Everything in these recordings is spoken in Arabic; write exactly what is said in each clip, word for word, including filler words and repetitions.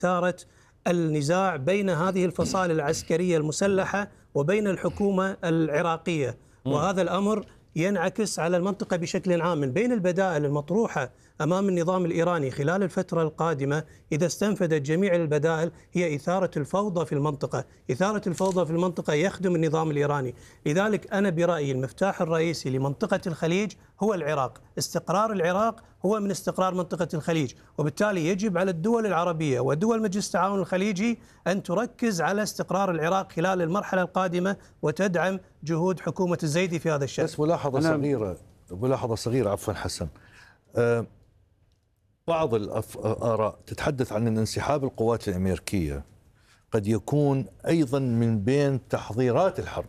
إثارة النزاع بين هذه الفصائل العسكرية المسلحة وبين الحكومة العراقية، وهذا الأمر ينعكس على المنطقة بشكل عام. من بين البدائل المطروحة أمام النظام الإيراني خلال الفترة القادمة إذا استنفذت جميع البدائل هي إثارة الفوضى في المنطقة. إثارة الفوضى في المنطقة يخدم النظام الإيراني. لذلك أنا برأيي المفتاح الرئيسي لمنطقة الخليج هو العراق. استقرار العراق هو من استقرار منطقة الخليج، وبالتالي يجب على الدول العربية ودول مجلس التعاون الخليجي أن تركز على استقرار العراق خلال المرحلة القادمة وتدعم جهود حكومة الزيدي في هذا الشأن. بس ملاحظة صغيرة ملاحظة صغيرة عفوا حسن. أه بعض الآراء تتحدث عن أن انسحاب القوات الأمريكية قد يكون أيضا من بين تحضيرات الحرب،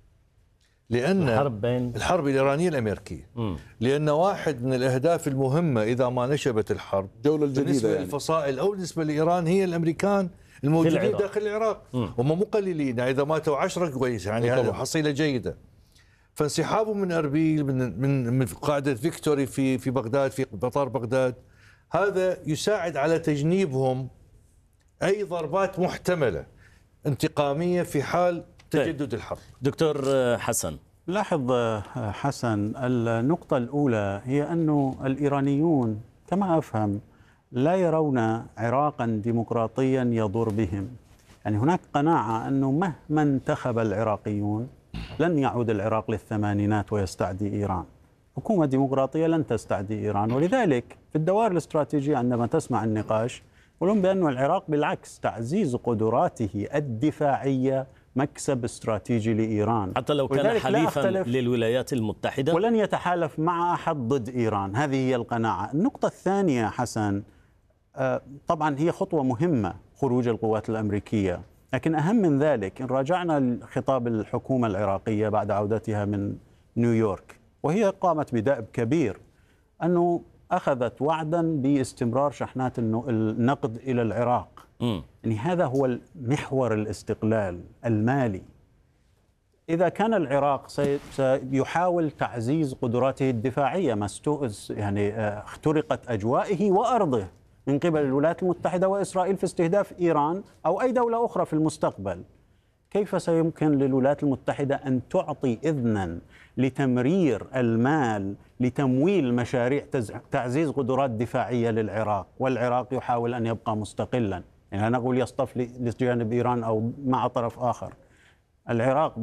لأن الحرب بين الحرب الإيرانية الأمريكية م. لأن واحد من الأهداف المهمة إذا ما نشبت الحرب الدولة الجديدة بالنسبة يعني. للفصائل أو بالنسبة لإيران هي الأمريكان الموجودين داخل العراق، هم مو قليلين، إذا ماتوا عشرة كويس يعني هذه حصيلة جيدة. فانسحابهم من أربيل من من من قاعدة فيكتوري في في بغداد في مطار بغداد هذا يساعد على تجنيبهم أي ضربات محتملة انتقامية في حال تجدد الحرب. دكتور حسن. لاحظ حسن، النقطة الأولى هي أنه الإيرانيون كما أفهم لا يرون عراقا ديمقراطيا يضر بهم. يعني هناك قناعة أنه مهما انتخب العراقيون لن يعود العراق للثمانينات ويستعدي إيران. حكومة ديمقراطية لن تستعدي إيران، ولذلك في الدوائر الاستراتيجية عندما تسمع النقاش يقولون بأن العراق بالعكس تعزيز قدراته الدفاعية مكسب استراتيجي لإيران، حتى لو كان حليفا للولايات المتحدة ولن يتحالف مع أحد ضد إيران. هذه هي القناعة. النقطة الثانية حسن، طبعا هي خطوة مهمة خروج القوات الأمريكية، لكن أهم من ذلك إن راجعنا خطاب الحكومة العراقية بعد عودتها من نيويورك، وهي قامت بدأب كبير أنه أخذت وعدا باستمرار شحنات النقد إلى العراق. م. يعني هذا هو محور الاستقلال المالي. إذا كان العراق سيحاول تعزيز قدراته الدفاعية ما يعني اخترقت أجوائه وأرضه من قبل الولايات المتحدة وإسرائيل في استهداف إيران أو أي دولة أخرى في المستقبل، كيف سيمكن للولايات المتحدة أن تعطي إذنا لتمرير المال لتمويل مشاريع تعزيز قدرات دفاعية للعراق والعراق يحاول أن يبقى مستقلا؟ يعني لا نقول يصطف لجانب إيران أو مع طرف آخر. العراق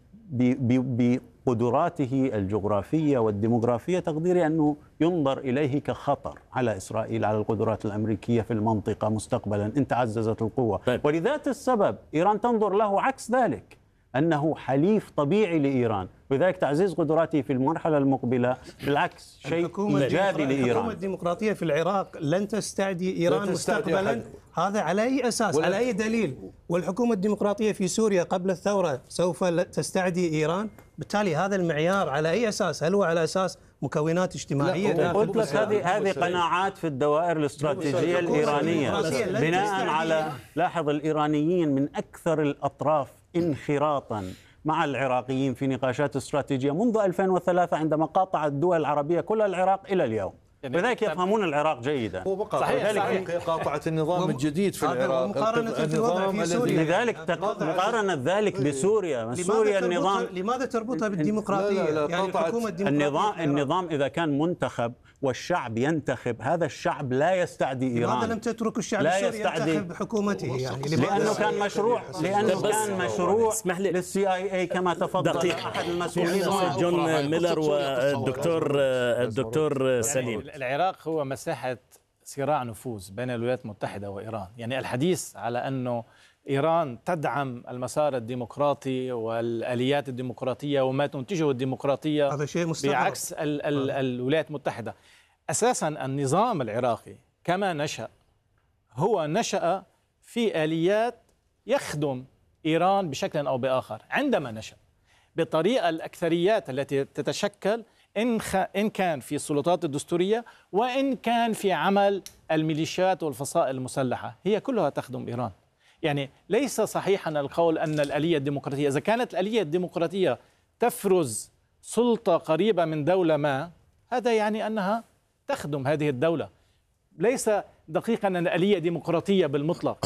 بقدراته الجغرافية والديموغرافية تقديري أنه ينظر إليه كخطر على إسرائيل، على القدرات الأمريكية في المنطقة مستقبلا إن تعززت القوة. ولذات السبب إيران تنظر له عكس ذلك، أنه حليف طبيعي لإيران، وذلك تعزيز قدراته في المرحلة المقبلة بالعكس شيء إيجابي لإيران. الحكومة الديمقراطية في العراق لن تستعدي إيران مستقبلا، هذا على أي أساس؟ على أي دليل؟ والحكومة الديمقراطية في سوريا قبل الثورة سوف تستعدي إيران؟ بالتالي هذا المعيار على أي أساس؟ هل هو على أساس مكونات اجتماعية؟ قلت لك هذه هذه قناعات في الدوائر الاستراتيجية الإيرانية بناء على، لاحظ الإيرانيين من أكثر الأطراف انخراطا مع العراقيين في نقاشات استراتيجية منذ ألفين وثلاثة عندما قاطعت الدول العربية كل العراق إلى اليوم. لذلك يفهمون العراق جيدا. هو بقى صحيح صحيح. قاطعت النظام الجديد في العراق، مقارنة النظام الذي لذلك مقارنة ذلك بسوريا. سوريا النظام لماذا تربطها بالديمقراطية؟ لا لا لا يعني الحكومة النظام النظام إذا كان منتخب والشعب ينتخب، هذا الشعب لا يستعدي إيران. لماذا لم تترك الشعب السوري ينتخب حكومته؟ يعني لأنه كان مشروع لأنه كان مشروع للسي اي اي كما تفضل أحد المسؤولين جون ميلر والدكتور الدكتور سليم. العراق هو مساحة صراع نفوذ بين الولايات المتحدة وإيران. يعني الحديث على أنه إيران تدعم المسار الديمقراطي والآليات الديمقراطية وما تنتجه الديمقراطية هذا شيء مستغرب. بعكس ال ال الولايات المتحدة. أساسا النظام العراقي كما نشأ هو نشأ في آليات يخدم إيران بشكل أو بآخر. عندما نشأ بطريقة الأكثريات التي تتشكل إن, خ... إن كان في السلطات الدستورية وإن كان في عمل الميليشيات والفصائل المسلحة، هي كلها تخدم إيران. يعني ليس صحيحا القول أن الآلية الديمقراطية، إذا كانت الآلية الديمقراطية تفرز سلطة قريبة من دولة ما، هذا يعني أنها تخدم هذه الدولة. ليس دقيقا أن الآلية ديمقراطية بالمطلق.